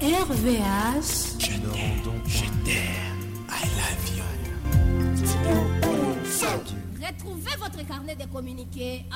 RVH. Je t'aime, I love you. Retrouvez votre carnet de communiqués